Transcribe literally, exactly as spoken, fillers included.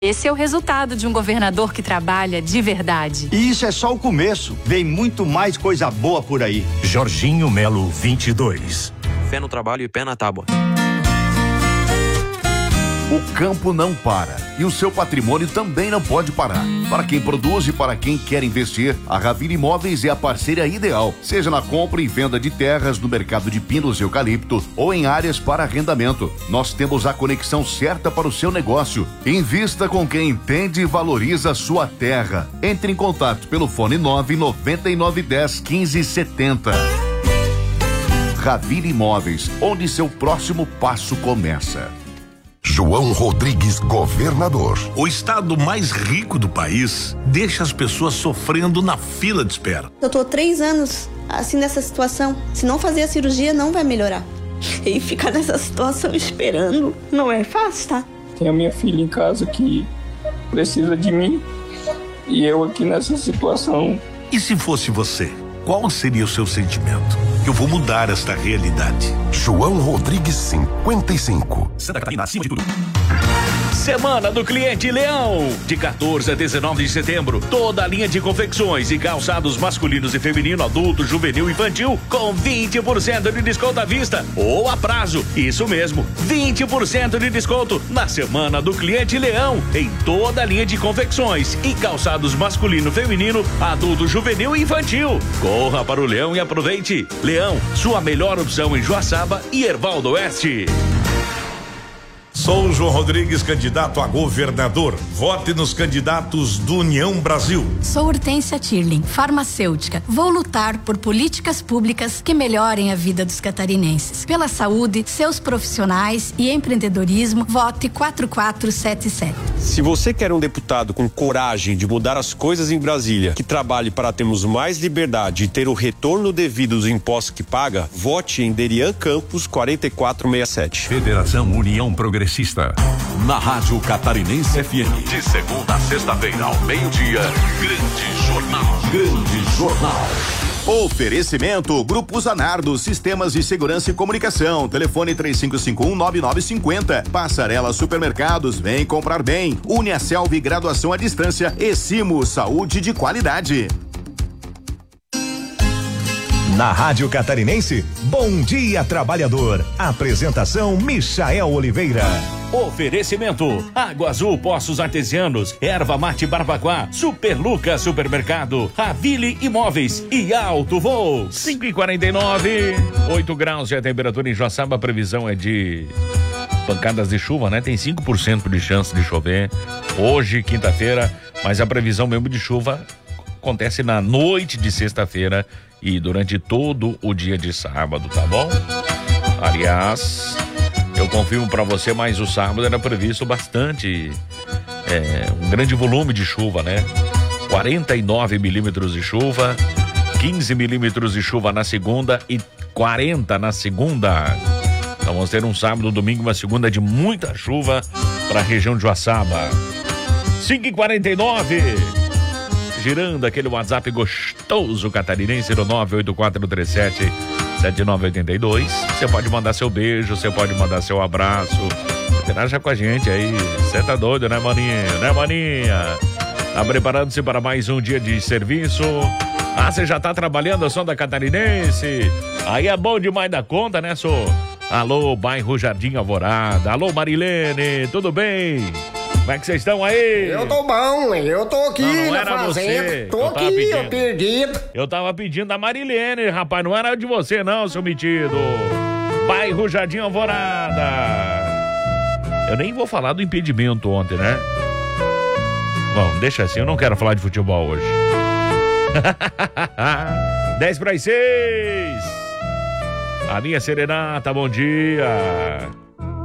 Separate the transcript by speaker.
Speaker 1: Esse é o resultado de um governador que trabalha de verdade.
Speaker 2: E isso é só o começo. Vem muito mais coisa boa por aí.
Speaker 3: Jorginho Melo vinte e dois.
Speaker 4: Fé no trabalho e pé na tábua.
Speaker 5: O campo não para e o seu patrimônio também não pode parar. Para quem produz e para quem quer investir, a Ravile Imóveis é a parceira ideal, seja na compra e venda de terras no mercado de pinos e eucalipto ou em áreas para arrendamento. Nós temos a conexão certa para o seu negócio. Invista com quem entende e valoriza a sua terra. Entre em contato pelo fone nove nove nove um zero quinze setenta. Ravile Imóveis, onde seu próximo passo começa.
Speaker 6: João Rodrigues, governador.
Speaker 7: O estado mais rico do país deixa as pessoas sofrendo na fila de espera.
Speaker 8: Eu tô três anos assim nessa situação. Se não fazer a cirurgia, não vai melhorar. E ficar nessa situação esperando não é fácil, tá?
Speaker 9: Tem a minha filha em casa que precisa de mim e eu aqui nessa situação.
Speaker 7: E se fosse você? Qual seria o seu sentimento? Eu vou mudar esta realidade.
Speaker 6: João Rodrigues, cinquenta e cinco.
Speaker 3: Santa Catarina, acima de tudo.
Speaker 10: Semana do Cliente Leão, de quatorze a dezenove de setembro, toda a linha de confecções e calçados masculinos e feminino, adulto, juvenil e infantil, com vinte por cento de desconto à vista ou a prazo. Isso mesmo, vinte por cento de desconto na Semana do Cliente Leão, em toda a linha de confecções e calçados masculino, feminino, adulto, juvenil e infantil. Corra para o Leão e aproveite. Leão, sua melhor opção em Joaçaba e Erval do Oeste.
Speaker 7: Sou o João Rodrigues, candidato a governador. Vote nos candidatos do União Brasil.
Speaker 11: Sou Hortência Tirling, farmacêutica. Vou lutar por políticas públicas que melhorem a vida dos catarinenses. Pela saúde, seus profissionais e empreendedorismo, vote quatro quatro sete sete.
Speaker 12: Se você quer um deputado com coragem de mudar as coisas em Brasília, que trabalhe para termos mais liberdade e ter o retorno devido dos impostos que paga, vote em Derian Campos quatro quatro seis sete.
Speaker 3: Federação União Progressista.
Speaker 13: Na Rádio Catarinense F M. De segunda a sexta-feira, ao meio-dia. Grande Jornal. Grande Jornal.
Speaker 14: Oferecimento Grupo Zanardo, Sistemas de Segurança e Comunicação. Telefone três cinco cinco um nove nove cinco zero. Passarela Supermercados, vem comprar bem. Uniaselv, graduação à distância. E Simo, saúde de qualidade.
Speaker 3: Na Rádio Catarinense, Bom Dia Trabalhador. Apresentação Michael Oliveira.
Speaker 10: Oferecimento: Água Azul Poços Artesianos, Erva Mate Barbacoa, Super Lucas Supermercado, Ravile Imóveis e Alto Voo. cinco e quarenta e nove, oito graus e a temperatura em Joaçaba. A previsão é de pancadas de chuva, né? Tem cinco por cento de chance de chover hoje, quinta-feira, mas a previsão mesmo de chuva acontece na noite de sexta-feira e durante todo o dia de sábado, tá bom? Aliás, eu confirmo pra você, mas o sábado era previsto bastante, é, um grande volume de chuva, né? quarenta e nove milímetros de chuva, quinze milímetros de chuva na segunda e quarenta na segunda. Então vamos ter um sábado, um domingo, uma segunda de muita chuva pra região de Joaçaba. cinco e quarenta e nove. Girando aquele WhatsApp gostoso catarinense no nove oito quatro três sete sete nove oito dois. Você pode mandar seu beijo, você pode mandar seu abraço. Interaja com a gente aí. Você tá doido, né, maninha? Né, maninha? Tá preparando-se para mais um dia de serviço? Ah, você já tá trabalhando a som da Catarinense? Aí é bom demais da conta, né, sô? Alô, bairro Jardim Alvorada. Alô, Marilene, tudo bem? Como é que vocês estão aí?
Speaker 15: Eu tô bom, eu tô aqui
Speaker 10: não, não
Speaker 15: na
Speaker 10: era
Speaker 15: fazenda.
Speaker 10: Você.
Speaker 15: Tô
Speaker 10: eu
Speaker 15: aqui,
Speaker 10: pedindo.
Speaker 15: eu perdido.
Speaker 10: Eu tava pedindo da Marilene, rapaz, não era de você não, seu metido. Bairro Jardim Alvorada. Eu nem vou falar do impedimento ontem, né? Bom, deixa assim, eu não quero falar de futebol hoje. dez para as seis. A minha serenata, bom dia.